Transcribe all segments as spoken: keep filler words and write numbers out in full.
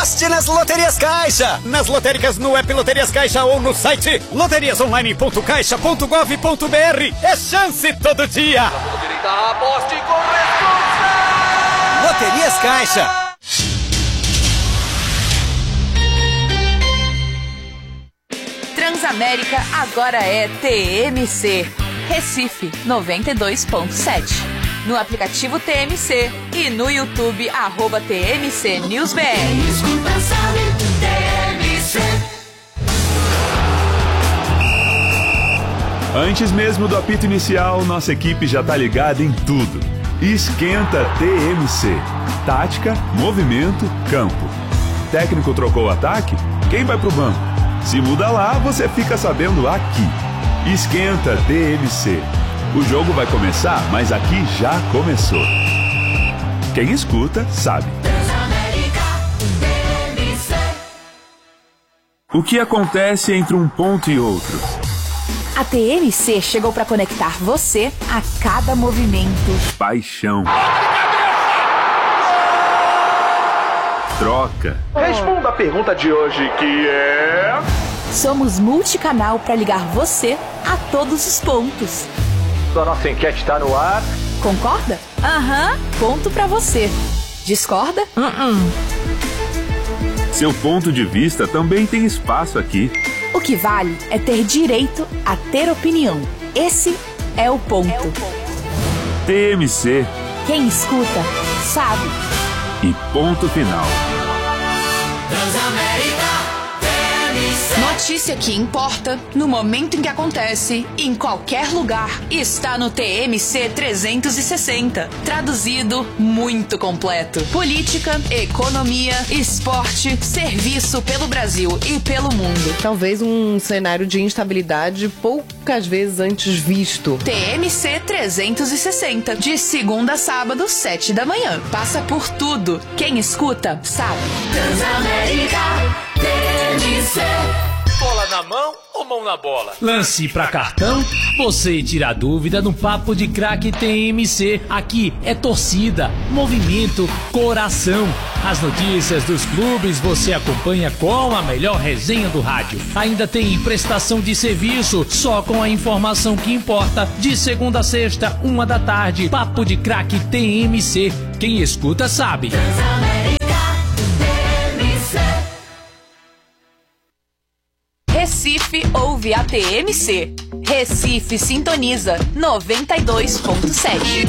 Aposte nas Loterias Caixa. Nas lotéricas, no app Loterias Caixa ou no site loterias online ponto caixa ponto gov ponto br. É chance todo dia. Aposte com responsa. Loterias Caixa. Transamérica agora é T M C. Recife noventa e dois ponto sete. No aplicativo T M C e no YouTube, arroba T M C News B R. Escuta, sabe, T M C. Antes mesmo do apito inicial, nossa equipe já tá ligada em tudo. Esquenta T M C. Tática, movimento, campo. Técnico trocou o ataque? Quem vai pro banco? Se muda lá, você fica sabendo aqui. Esquenta T M C. O jogo vai começar, mas aqui já começou. Quem escuta, sabe. O que acontece entre um ponto e outro? A T M C chegou para conectar você a cada movimento. Paixão. Troca. Responda a pergunta de hoje, que é... Somos multicanal para ligar você a todos os pontos. A nossa enquete está no ar. Concorda? Aham, ponto pra você. Discorda? Uh-uh. Seu ponto de vista também tem espaço aqui. O que vale é ter direito a ter opinião. Esse é o ponto. É o ponto. T M C. Quem escuta, sabe. E ponto final. Transamérica, T M C. Notícia que importa, no momento em que acontece, em qualquer lugar, está no T M C trezentos e sessenta. Traduzido, muito completo. Política, economia, esporte, serviço pelo Brasil e pelo mundo. Talvez um cenário de instabilidade poucas vezes antes visto. T M C trezentos e sessenta, de segunda a sábado, sete da manhã. Passa por tudo. Quem escuta, sabe. Transamérica, T M C. Bola na mão ou mão na bola? Lance pra cartão? Você tira a dúvida no Papo de Craque T M C. Aqui é torcida, movimento, coração. As notícias dos clubes você acompanha com a melhor resenha do rádio. Ainda tem prestação de serviço, só com a informação que importa. De segunda a sexta, uma da tarde. Papo de Craque T M C. Quem escuta sabe. Recife ouve a T M C. Recife sintoniza noventa e dois ponto sete.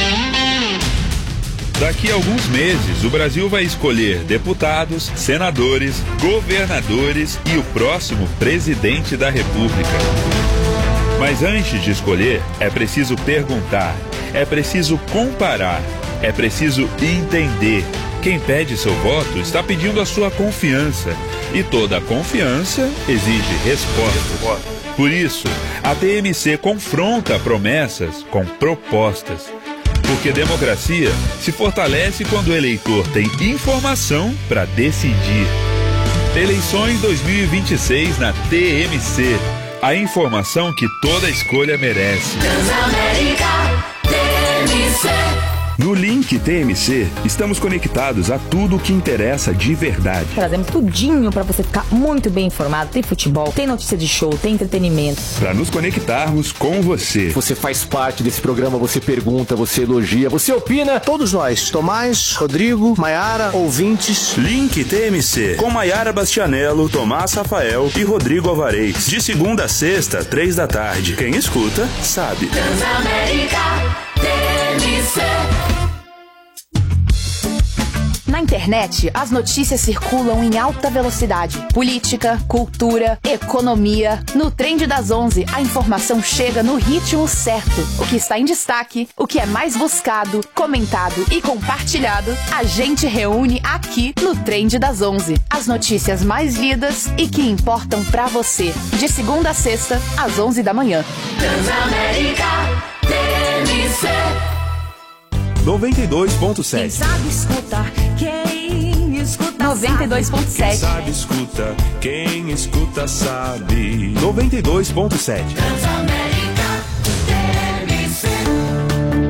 Daqui a alguns meses, o Brasil vai escolher deputados, senadores, governadores e o próximo presidente da República. Mas antes de escolher, é preciso perguntar, é preciso comparar, é preciso entender. Quem pede seu voto está pedindo a sua confiança. E toda confiança exige resposta. Por isso, a T M C confronta promessas com propostas. Porque democracia se fortalece quando o eleitor tem informação para decidir. Eleições dois mil e vinte e seis na T M C. A informação que toda escolha merece. Transamérica, T M C. No Link T M C, estamos conectados a tudo o que interessa de verdade. Trazemos tudinho pra você ficar muito bem informado. Tem futebol, tem notícia de show, tem entretenimento. Para nos conectarmos com você. Você faz parte desse programa, você pergunta, você elogia, você opina. Todos nós, Tomás, Rodrigo, Maiara, ouvintes. Link T M C, com Maiara Bastianello, Tomás Rafael e Rodrigo Alvarez. De segunda a sexta, três da tarde. Quem escuta, sabe. Transamérica, T M C. Na internet, as notícias circulam em alta velocidade. Política, cultura, economia. No Trend das onze, a informação chega no ritmo certo. O que está em destaque, o que é mais buscado, comentado e compartilhado, a gente reúne aqui no Trend das onze. As notícias mais lidas e que importam pra você. De segunda a sexta, às onze da manhã. Transamérica, T M C. noventa e dois ponto sete. Quem sabe escutar, quem escuta noventa e dois ponto sete. Quem sabe escuta, quem escuta sabe. noventa e dois ponto sete. Transamérica, T M C.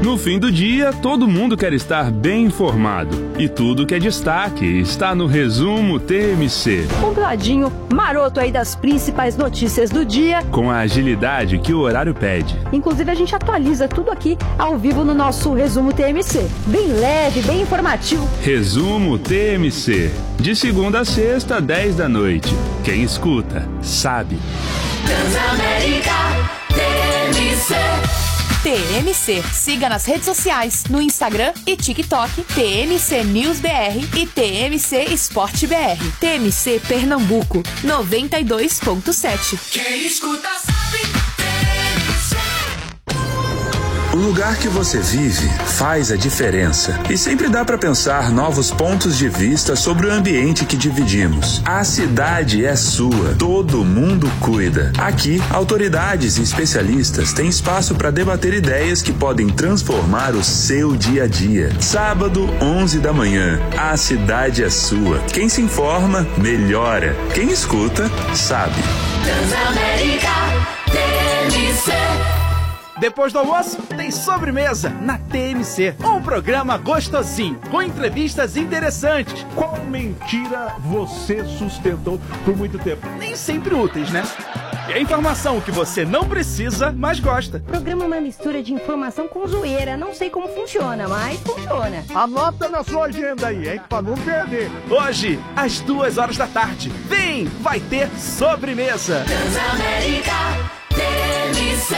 No fim do dia, todo mundo quer estar bem informado. E tudo que é destaque está no Resumo T M C. Compladinho, maroto aí das principais notícias do dia. Com a agilidade que o horário pede. Inclusive, a gente atualiza tudo aqui ao vivo no nosso Resumo T M C. Bem leve, bem informativo. Resumo T M C. De segunda a sexta, dez da noite. Quem escuta, sabe. Transamérica T M C. T M C. Siga nas redes sociais, no Instagram e TikTok, T M C News B R e T M C Esporte B R. T M C Pernambuco, noventa e dois ponto sete. Quem escuta sabe. T M C. O lugar que você vive faz a diferença. E sempre dá para pensar novos pontos de vista sobre o ambiente que dividimos. A cidade é sua, todo mundo cuida. Aqui, autoridades e especialistas têm espaço para debater ideias que podem transformar o seu dia a dia. Sábado, onze da manhã. A cidade é sua. Quem se informa, melhora. Quem escuta, sabe. Transamérica T M C. Depois do almoço, tem sobremesa na T M C. Um programa gostosinho, com entrevistas interessantes. Qual mentira você sustentou por muito tempo? Nem sempre úteis, né? E a informação que você não precisa, mas gosta. O programa é uma mistura de informação com zoeira. Não sei como funciona, mas funciona. Anota na sua agenda aí, hein? Pra não perder. Hoje, às duas horas da tarde. Vem, vai ter sobremesa. Transamérica T M C.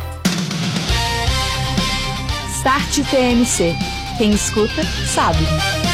Start T M C. Quem escuta, sabe.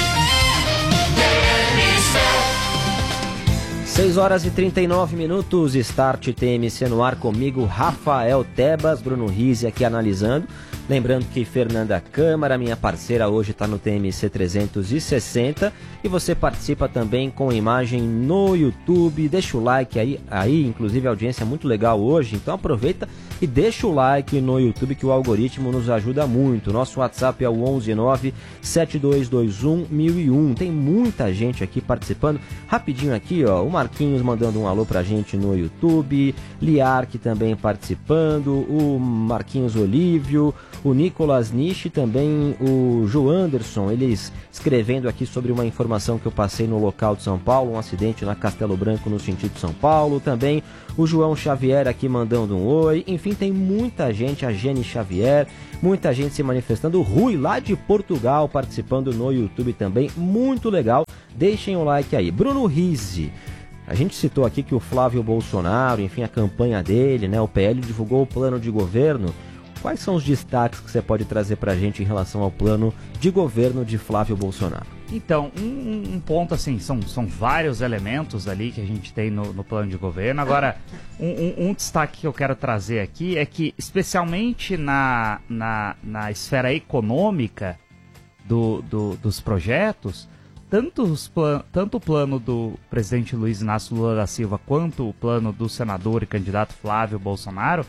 seis horas e trinta e nove minutos, Start T M C no ar comigo, Rafael Tebas, Bruno Rizzi aqui analisando. Lembrando que Fernanda Câmara, minha parceira, hoje está no T M C trezentos e sessenta e você participa também com imagem no YouTube. Deixa o like aí, aí, inclusive a audiência é muito legal hoje, então aproveita e deixa o like no YouTube que o algoritmo nos ajuda muito. Nosso WhatsApp é o onze nove sete dois dois um mil e um. Tem muita gente aqui participando. Rapidinho aqui, ó, o Marquinhos mandando um alô pra gente no YouTube, Liarque também participando, o Marquinhos Olívio, o Nicolas Nishi, também o João Anderson, eles escrevendo aqui sobre uma informação que eu passei no local de São Paulo, um acidente na Castelo Branco no sentido de São Paulo, também o João Xavier aqui mandando um oi, enfim, tem muita gente, a Jenny Xavier, muita gente se manifestando, o Rui lá de Portugal participando no YouTube também, muito legal, deixem o like aí. Bruno Rizzi, a gente citou aqui que o Flávio Bolsonaro, enfim, a campanha dele, né, o P L divulgou o plano de governo. Quais são os destaques que você pode trazer para a gente em relação ao plano de governo de Flávio Bolsonaro? Então, um, um ponto assim, são, são vários elementos ali que a gente tem no, no plano de governo. Agora, um, um, um destaque que eu quero trazer aqui é que, especialmente na, na, na esfera econômica do, do, dos projetos, tanto, os plan, tanto o plano do presidente Luiz Inácio Lula da Silva quanto o plano do senador e candidato Flávio Bolsonaro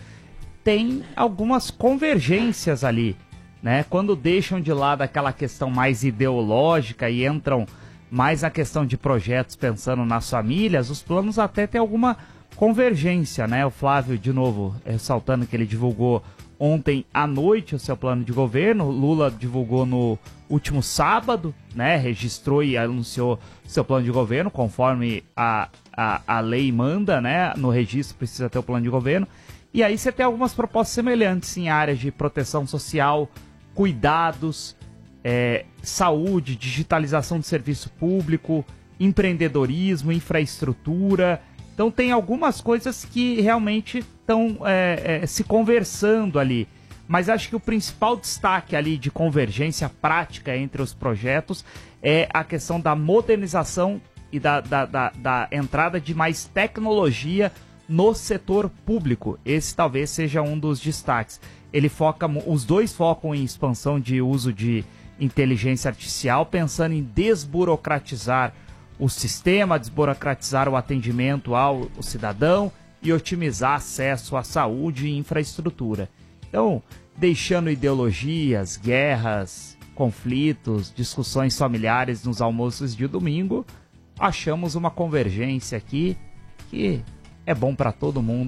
tem algumas convergências ali, né? Quando deixam de lado aquela questão mais ideológica e entram mais na questão de projetos pensando nas famílias, os planos até têm alguma convergência, né? O Flávio, de novo, ressaltando que ele divulgou ontem à noite o seu plano de governo, o Lula divulgou no último sábado, né? Registrou e anunciou seu plano de governo, conforme a, a, a lei manda, né? No registro precisa ter o plano de governo. E aí você tem algumas propostas semelhantes em áreas de proteção social, cuidados, é, saúde, digitalização do serviço público, empreendedorismo, infraestrutura. Então tem algumas coisas que realmente estão é, é, se conversando ali. Mas acho que o principal destaque ali de convergência prática entre os projetos é a questão da modernização e da, da, da, da entrada de mais tecnologia no setor público. Esse talvez seja um dos destaques. Ele foca, os dois focam em expansão de uso de inteligência artificial, pensando em desburocratizar o sistema, desburocratizar o atendimento ao, ao cidadão e otimizar acesso à saúde e infraestrutura. Então, deixando ideologias, guerras, conflitos, discussões familiares nos almoços de domingo, achamos uma convergência aqui que é bom para todo mundo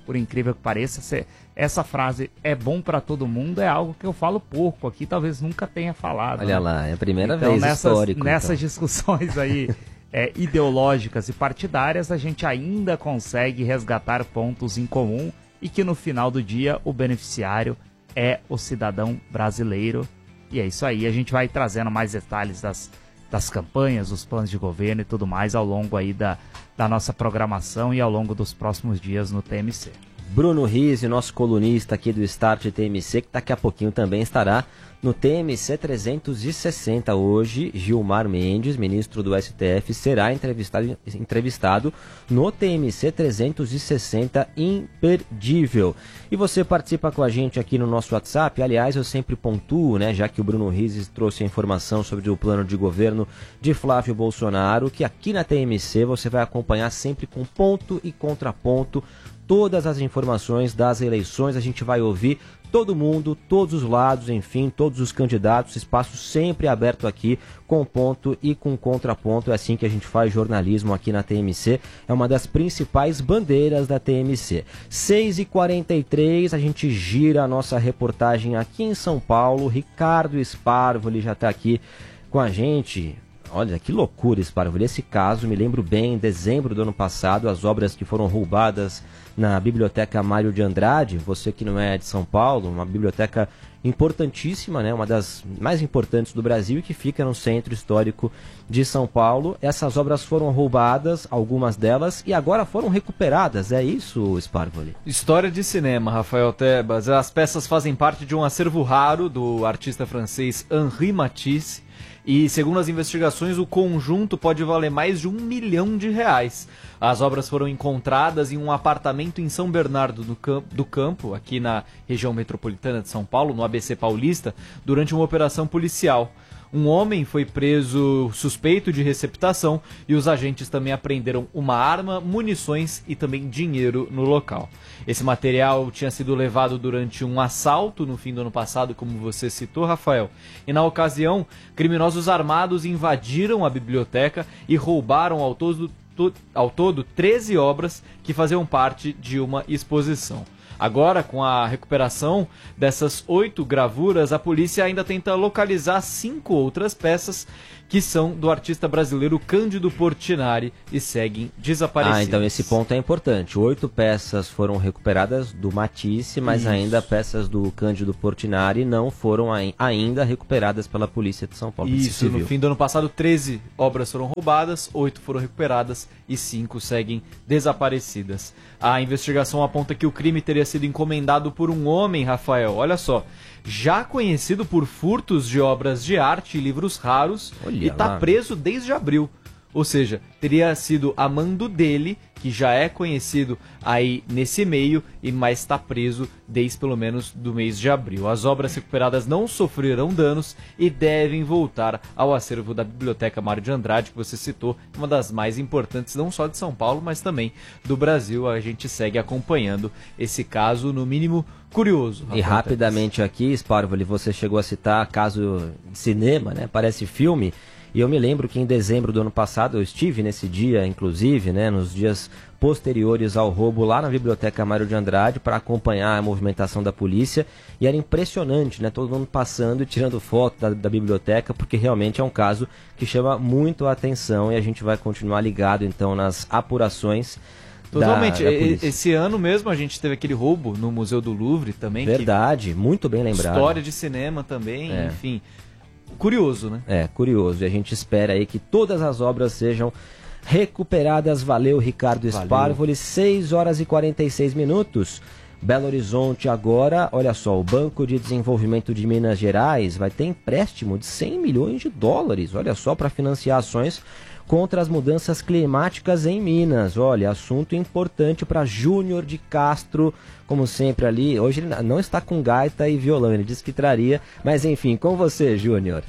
por incrível que pareça. Cê, essa frase é bom para todo mundo é algo que eu falo pouco aqui, talvez nunca tenha falado. Olha né? lá, é a primeira então, vez nessas, histórico. Nessas então. discussões aí é, ideológicas e partidárias, a gente ainda consegue resgatar pontos em comum e que no final do dia o beneficiário é o cidadão brasileiro. E é isso aí, a gente vai trazendo mais detalhes das, das campanhas, dos planos de governo e tudo mais ao longo aí da, da nossa programação e ao longo dos próximos dias no T M C. Bruno Rizzi, nosso colunista aqui do Start T M C, que daqui a pouquinho também estará no T M C trezentos e sessenta. Hoje, Gilmar Mendes, ministro do S T F, será entrevistado, entrevistado no T M C trezentos e sessenta, imperdível. E você participa com a gente aqui no nosso WhatsApp. Aliás, eu sempre pontuo, né, já que o Bruno Rizzi trouxe a informação sobre o plano de governo de Flávio Bolsonaro, que aqui na T M C você vai acompanhar sempre com ponto e contraponto todas as informações das eleições. A gente vai ouvir todo mundo, todos os lados, enfim, todos os candidatos, espaço sempre aberto aqui, com ponto e com contraponto. É assim que a gente faz jornalismo aqui na T M C, é uma das principais bandeiras da T M C. seis e quarenta e três, a gente gira a nossa reportagem aqui em São Paulo. Ricardo Sparvoli já está aqui com a gente. Olha, que loucura, Sparvoli. Esse caso, me lembro bem, em dezembro do ano passado, as obras que foram roubadas na Biblioteca Mário de Andrade. Você que não é de São Paulo, uma biblioteca importantíssima, né? Uma das mais importantes do Brasil e que fica no centro histórico de São Paulo. Essas obras foram roubadas, algumas delas, e agora foram recuperadas. É isso, Sparvoli? História de cinema, Rafael Tebas. As peças fazem parte de um acervo raro do artista francês Henri Matisse. E, segundo as investigações, o conjunto pode valer mais de um milhão de reais. As obras foram encontradas em um apartamento em São Bernardo do Campo, do Campo, aqui na região metropolitana de São Paulo, no A B C Paulista, durante uma operação policial. Um homem foi preso suspeito de receptação e os agentes também apreenderam uma arma, munições e também dinheiro no local. Esse material tinha sido levado durante um assalto no fim do ano passado, como você citou, Rafael. E na ocasião, criminosos armados invadiram a biblioteca e roubaram ao todo, ao todo treze obras que faziam parte de uma exposição. Agora, com a recuperação dessas oito gravuras, a polícia ainda tenta localizar cinco outras peças que são do artista brasileiro Cândido Portinari e seguem desaparecidas. Ah, então esse ponto é importante. Oito peças foram recuperadas do Matisse, mas Isso. ainda peças do Cândido Portinari não foram ainda recuperadas pela Polícia de São Paulo. Isso, no fim do ano passado, treze obras foram roubadas, oito foram recuperadas e cinco seguem desaparecidas. A investigação aponta que o crime teria sido encomendado por um homem, Rafael, olha só, já conhecido por furtos de obras de arte e livros raros. Olha e está preso desde abril. Ou seja, teria sido a mando dele, que já é conhecido aí nesse meio, e mas está preso desde pelo menos do mês de abril. As obras recuperadas não sofreram danos e devem voltar ao acervo da Biblioteca Mário de Andrade, que você citou, uma das mais importantes não só de São Paulo, mas também do Brasil. A gente segue acompanhando esse caso, no mínimo curioso. E rapidamente aqui, Sparvoli, você chegou a citar caso de cinema, né? Parece filme. E eu me lembro que em dezembro do ano passado eu estive nesse dia, inclusive, né, nos dias posteriores ao roubo lá na Biblioteca Mário de Andrade para acompanhar a movimentação da polícia. E era impressionante, né, todo mundo passando e tirando foto da, da biblioteca, porque realmente é um caso que chama muito a atenção e a gente vai continuar ligado então nas apurações. Totalmente. Da, da Esse ano mesmo a gente teve aquele roubo no Museu do Louvre também. Verdade, que... muito bem lembrado. História de cinema também, é. Enfim... Curioso, né? É, curioso. E a gente espera aí que todas as obras sejam recuperadas. Valeu, Ricardo Sparvoli. seis horas e quarenta e seis minutos. Belo Horizonte agora, olha só, o Banco de Desenvolvimento de Minas Gerais vai ter empréstimo de cem milhões de dólares, olha só, para financiar ações contra as mudanças climáticas em Minas. Olha, assunto importante para Júnior de Castro, como sempre ali. Hoje ele não está com gaita e violão, ele disse que traria, mas enfim, com você, Júnior.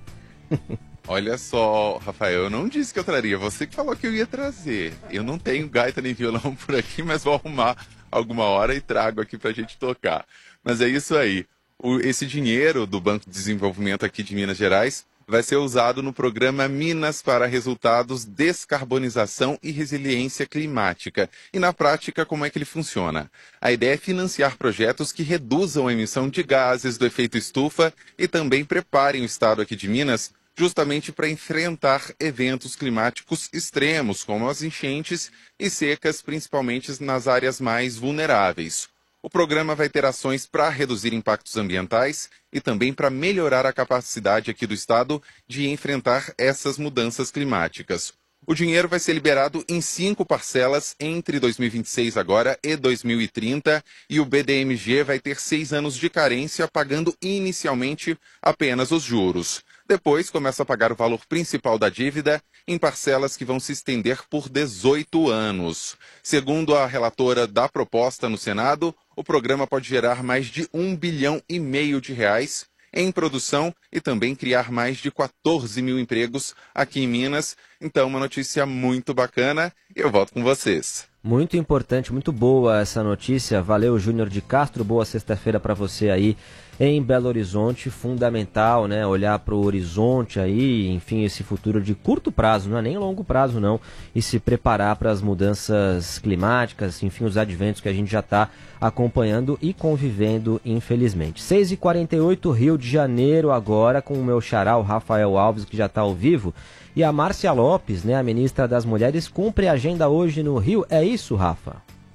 Olha só, Rafael, eu não disse que eu traria, você que falou que eu ia trazer. Eu não tenho gaita nem violão por aqui, mas vou arrumar alguma hora e trago aqui pra gente tocar. Mas é isso aí. O, esse dinheiro do Banco de Desenvolvimento aqui de Minas Gerais vai ser usado no programa Minas para Resultados, Descarbonização e Resiliência Climática. E na prática, como é que ele funciona? A ideia é financiar projetos que reduzam a emissão de gases do efeito estufa e também preparem o estado aqui de Minas justamente para enfrentar eventos climáticos extremos, como as enchentes e secas, principalmente nas áreas mais vulneráveis. O programa vai ter ações para reduzir impactos ambientais e também para melhorar a capacidade aqui do estado de enfrentar essas mudanças climáticas. O dinheiro vai ser liberado em cinco parcelas entre dois mil e vinte e seis agora e dois mil e trinta e o B D M G vai ter seis anos de carência, pagando inicialmente apenas os juros. Depois começa a pagar o valor principal da dívida em parcelas que vão se estender por dezoito anos. Segundo a relatora da proposta no Senado, o programa pode gerar mais de um bilhão e meio de reais em produção e também criar mais de quatorze mil empregos aqui em Minas. Então, uma notícia muito bacana e eu volto com vocês. Muito importante, muito boa essa notícia. Valeu, Júnior de Castro. Boa sexta-feira para você aí em Belo Horizonte. Fundamental, né? Olhar para o horizonte aí, enfim, esse futuro de curto prazo, não é nem longo prazo não, e se preparar para as mudanças climáticas, enfim, os adventos que a gente já está acompanhando e convivendo, infelizmente. seis e quarenta e oito, Rio de Janeiro agora, com o meu xará, o Rafael Alves, que já está ao vivo. E a Márcia Lopes, né, a ministra das Mulheres, cumpre a agenda hoje no Rio. É isso, Rafa?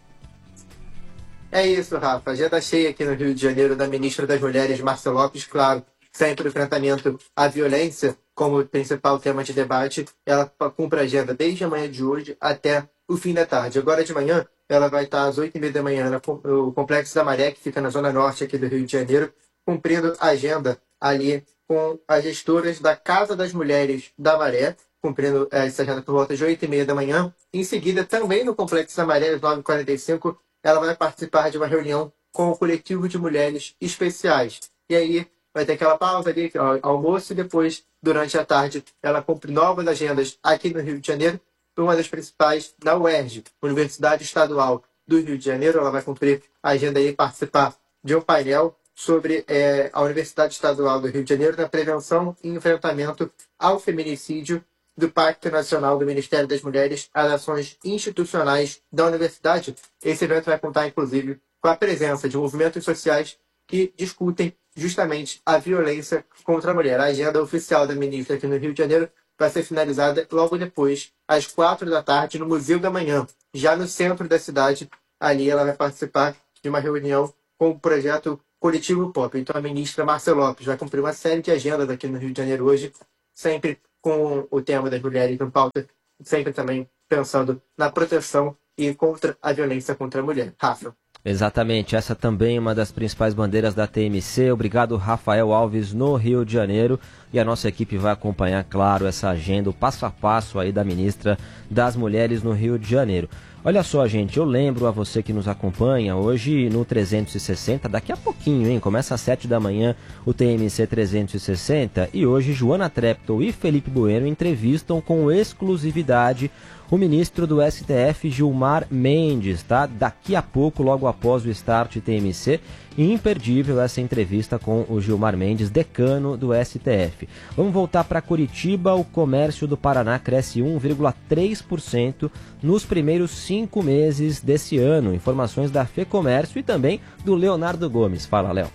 É isso, Rafa. Agenda cheia aqui no Rio de Janeiro da ministra das Mulheres, Márcia Lopes. Claro, sempre o enfrentamento à violência como principal tema de debate. Ela cumpre a agenda desde a manhã de hoje até o fim da tarde. Agora de manhã, ela vai estar às oito e meia da manhã no Complexo da Maré, que fica na zona norte aqui do Rio de Janeiro, cumprindo a agenda ali com as gestoras da Casa das Mulheres da Maré, cumprindo essa agenda por volta de oito e meia da manhã. Em seguida, também no Complexo da Maré, às nove e quarenta e cinco, ela vai participar de uma reunião com o coletivo de mulheres especiais. E aí vai ter aquela pausa ali, almoço, e depois, durante a tarde, ela cumpre novas agendas aqui no Rio de Janeiro, uma das principais na U E R J, Universidade Estadual do Rio de Janeiro. Ela vai cumprir a agenda e participar de um painel sobre é, a Universidade Estadual do Rio de Janeiro na prevenção e enfrentamento ao feminicídio do Pacto Nacional do Ministério das Mulheres às ações institucionais da universidade. Esse evento vai contar, inclusive, com a presença de movimentos sociais que discutem justamente a violência contra a mulher. A agenda oficial da ministra aqui no Rio de Janeiro vai ser finalizada logo depois, às quatro da tarde, no Museu da Manhã, já no centro da cidade. Ali ela vai participar de uma reunião com o projeto Coletivo Pop. Então a ministra Márcia Lopes vai cumprir uma série de agendas aqui no Rio de Janeiro hoje, sempre com o tema das mulheres em pauta, sempre também pensando na proteção e contra a violência contra a mulher. Rafa. Exatamente, essa também é uma das principais bandeiras da T M C. Obrigado, Rafael Alves, no Rio de Janeiro. E a nossa equipe vai acompanhar, claro, essa agenda, o passo a passo aí da ministra das Mulheres no Rio de Janeiro. Olha só, gente, eu lembro a você que nos acompanha hoje no trezentos e sessenta, daqui a pouquinho, hein? Começa às sete da manhã o T M C trezentos e sessenta e hoje Joana Treptow e Felipe Bueno entrevistam com exclusividade o ministro do S T F, Gilmar Mendes, tá? Daqui a pouco, logo após o Start T M C, imperdível essa entrevista com o Gilmar Mendes, decano do S T F. Vamos voltar para Curitiba. O comércio do Paraná cresce um vírgula três por cento nos primeiros cinco meses desse ano. Informações da FEComércio e também do Leonardo Gomes. Fala, Léo.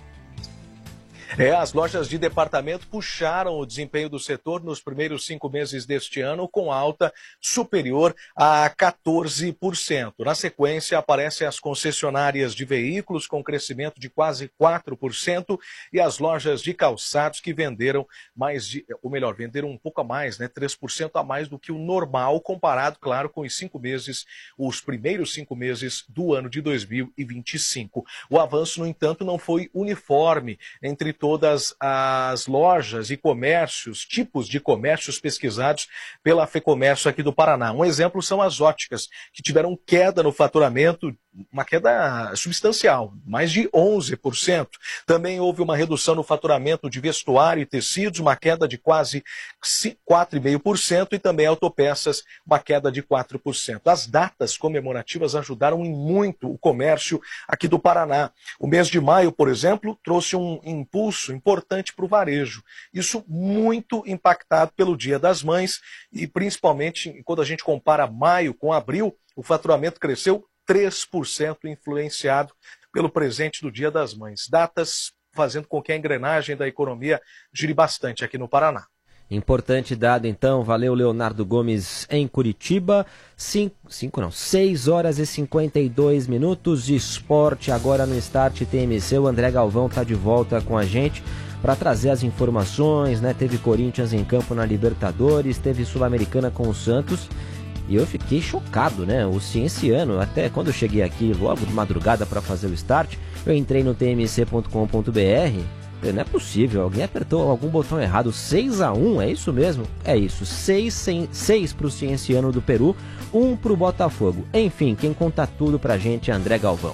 É, as lojas de departamento puxaram o desempenho do setor nos primeiros cinco meses deste ano, com alta superior a quatorze por cento. Na sequência, aparecem as concessionárias de veículos, com crescimento de quase quatro por cento, e as lojas de calçados, que venderam mais de, ou melhor, venderam um pouco a mais, né, três por cento a mais do que o normal, comparado, claro, com os cinco meses, os primeiros cinco meses do ano de dois mil e vinte e cinco. O avanço, no entanto, não foi uniforme entre todas as lojas e comércios, tipos de comércios pesquisados pela FEComércio aqui do Paraná. Um exemplo são as óticas, que tiveram queda no faturamento uma queda substancial, mais de onze por cento. Também houve uma redução no faturamento de vestuário e tecidos, uma queda de quase quatro vírgula cinco por cento, e também autopeças, uma queda de quatro por cento. As datas comemorativas ajudaram em muito o comércio aqui do Paraná. O mês de maio, por exemplo, trouxe um impulso importante para o varejo. Isso muito impactado pelo Dia das Mães e principalmente quando a gente compara maio com abril, o faturamento cresceu três por cento, influenciado pelo presente do Dia das Mães. Datas fazendo com que a engrenagem da economia gire bastante aqui no Paraná. Importante dado então, valeu Leonardo Gomes em Curitiba. Cinco, cinco não, seis horas e cinquenta e dois minutos de esporte agora no Start T M C. O André Galvão está de volta com a gente para trazer as informações, né? Teve Corinthians em campo na Libertadores, teve Sul-Americana com o Santos. E eu fiquei chocado, né? O Cienciano, até quando eu cheguei aqui logo de madrugada para fazer o start, eu entrei no t m c ponto com ponto b r. Não é possível, alguém apertou algum botão errado. seis a um, é isso mesmo? É isso, seis para o Cienciano do Peru, um para o Botafogo. Enfim, quem conta tudo pra gente é André Galvão.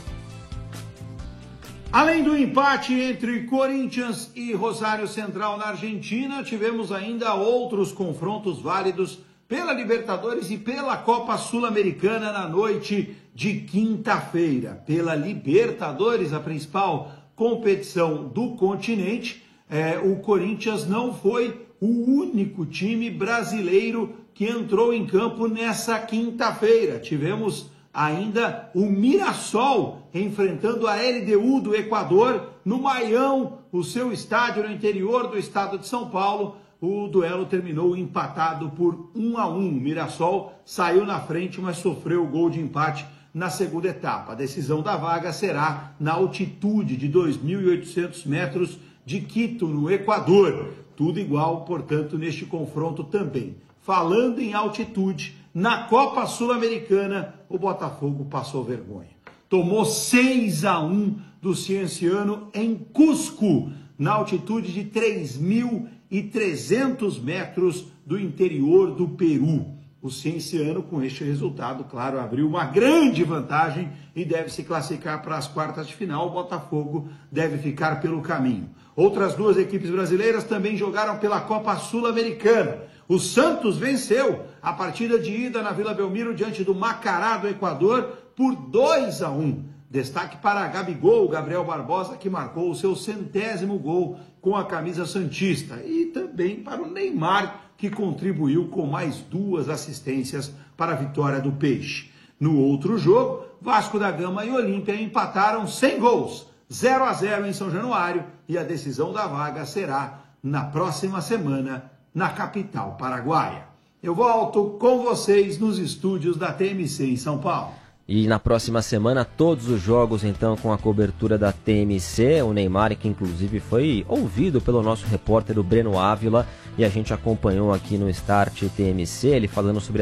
Além do empate entre Corinthians e Rosário Central na Argentina, tivemos ainda outros confrontos válidos pela Libertadores e pela Copa Sul-Americana na noite de quinta-feira. Pela Libertadores, a principal competição do continente, é, o Corinthians não foi o único time brasileiro que entrou em campo nessa quinta-feira. Tivemos ainda o Mirassol enfrentando a L D U do Equador no Maião, o seu estádio no interior do estado de São Paulo. O duelo terminou empatado por um a um. O Mirassol saiu na frente, mas sofreu o gol de empate na segunda etapa. A decisão da vaga será na altitude de dois mil e oitocentos metros de Quito, no Equador. Tudo igual, portanto, neste confronto também. Falando em altitude, na Copa Sul-Americana, o Botafogo passou vergonha. Tomou seis a um do Cienciano em Cusco, na altitude de três mil e trezentos metros do interior do Peru. O Cienciano, com este resultado, claro, abriu uma grande vantagem e deve se classificar para as quartas de final. O Botafogo deve ficar pelo caminho. Outras duas equipes brasileiras também jogaram pela Copa Sul-Americana. O Santos venceu a partida de ida na Vila Belmiro diante do Macará do Equador por dois a um. Destaque para Gabigol, Gabriel Barbosa, que marcou o seu centésimo gol com a camisa santista. E também para o Neymar, que contribuiu com mais duas assistências para a vitória do Peixe. No outro jogo, Vasco da Gama e Olímpia empataram sem gols, zero a zero em São Januário, e a decisão da vaga será na próxima semana na capital paraguaia. Eu volto com vocês nos estúdios da T M C em São Paulo. E na próxima semana, todos os jogos, então, com a cobertura da T M C. O Neymar, que inclusive foi ouvido pelo nosso repórter, o Breno Ávila, e a gente acompanhou aqui no Start T M C, ele falando sobre